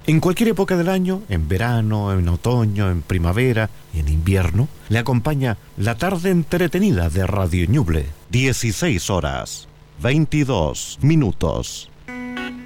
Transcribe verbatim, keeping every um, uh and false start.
En cualquier época del año, en verano, en otoño, en primavera y en invierno, le acompaña la tarde entretenida de Radio Ñuble. dieciséis horas, veintidós minutos.